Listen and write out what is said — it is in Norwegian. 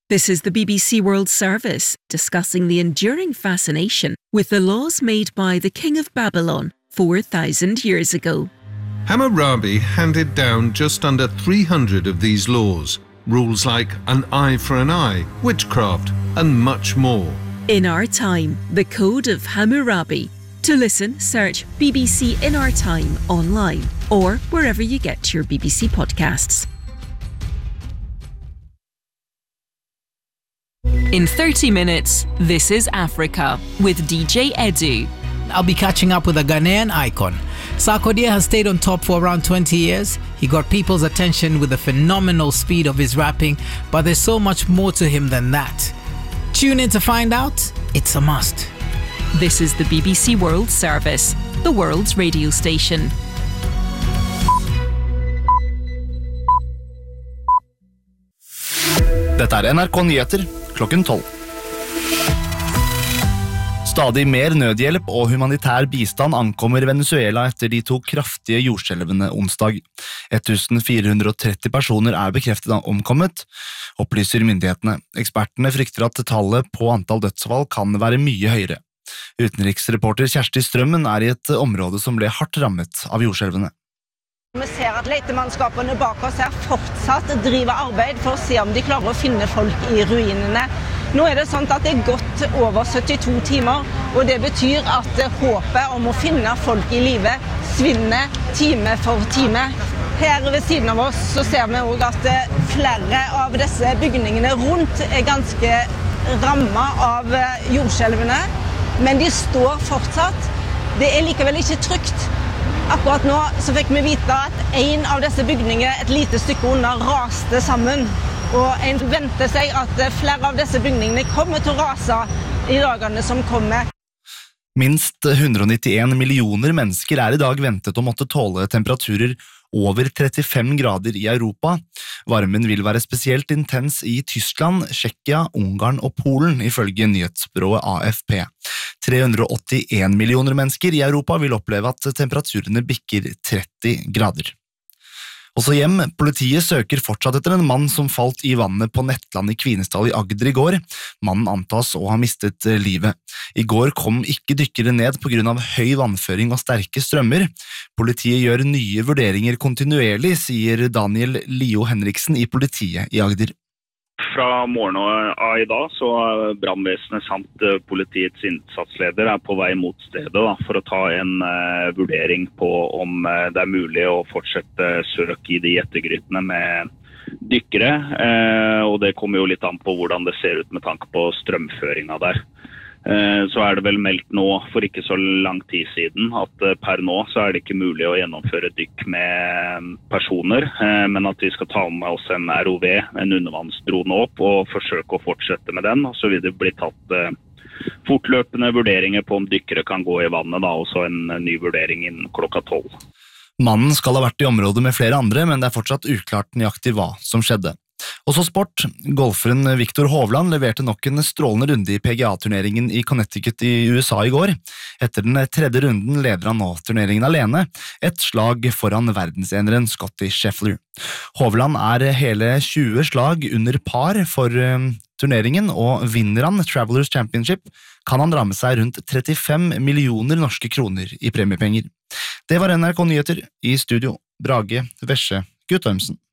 This is the BBC World Service, discussing the enduring fascination with the laws made by the King of Babylon 4,000 years ago. Hammurabi handed down just under 300 of these laws, rules like an eye for an eye, witchcraft, and much more. In Our Time, the Code of Hammurabi. To listen, search BBC In Our Time online or wherever you get your BBC podcasts. In 30 minutes, this is Africa with DJ Edu. I'll be catching up with a Ghanaian icon. Sarkodie has stayed on top for around 20 years. He got people's attention with the phenomenal speed of his rapping, but there's so much more to him than that. Tune in to find out. It's a must. This is the BBC World Service, the world's radio station. Dette NRK Nyheter, klokken 12. Stadig mer nødhjelp og humanitær bistand ankommer Venezuela etter de 2 kraftige jordskjelvene onsdag. 1430 personer bekreftet omkommet, opplyser myndighetene. Ekspertene frykter at tallet på antall dødsfall kan være mye høyere. Utenriksreporter Kjersti Strømmen i et område som ble hardt rammet av jordskjelvene. Vi ser at letemannskapene bak oss fortsatt driver arbeid for å se om de klarer å finne folk i ruinene. Nå det sånn at det gått over 72 timer, og det betyr at håpet om å finne folk i live svinner time for time. Her ved siden av oss så ser vi også at flere av disse bygningene rundt ganske rammet av jordskjelvene, men de står fortsatt. Det likevel ikke trygt. Akkurat nå så fikk vi vite at en av disse bygningene et lite stykke under raste sammen. Og en venter seg at flere av disse bygningene kommer til å rase i dagene som kommer. Minst 191 millioner mennesker i dag ventet å måtte tåle temperaturer over 35 grader i Europa. Varmen vil være spesielt intens i Tyskland, Tsjekkia, Ungarn og Polen, ifølge nyhetsbyrået AFP. 381 millioner mennesker i Europa vil oppleve at temperaturene bikker 30 grader. Også hjem, politiet søker fortsatt etter en mann som falt i vannet på Nettland i Kvinesdal i Agder i går. Mannen antas å ha mistet livet. I går kom ikke dykkere ned på grunn av høy vannføring og sterke strømmer. Politiet gjør nye vurderinger kontinuerlig, sier Daniel Lio Henriksen i politiet i Agder. Fra morgenen av i dag så brannvesenet samt politiets innsatsleder på vei mot stedet for å ta en vurdering på om det mulig å fortsette søk i de gjettegrytene med dykkere, og det kommer jo litt an på hvordan det ser ut med tanke på strømføringen der. Så det vel meldt nå for ikke så lang tid siden at per nå så det ikke mulig å gjennomføre dykk med personer, men at vi skal ta med oss en ROV, en undervannsdrone opp, og forsøke å fortsette med den, og så vil det bli tatt fortløpende vurderinger på om dykkere kan gå i vannet, og så en ny vurdering innen klokka 12. Mannen skal ha vært i området med flere andre, men det fortsatt uklart nøyaktig hva som skjedde. Også sport. Golferen Viktor Hovland leverte nok en strålende runde i PGA-turneringen i Connecticut i USA i går. Etter den 3. runden leder han nå turneringen alene, et slag foran verdenseneren Scottie Scheffler. Hovland hele 20 slag under par for turneringen, og vinner han Travelers Championship, kan han dra med seg rundt 35 millioner norske kroner i premiepenger. Det var NRK Nyheter, i studio Brage Vesje Guttormsen.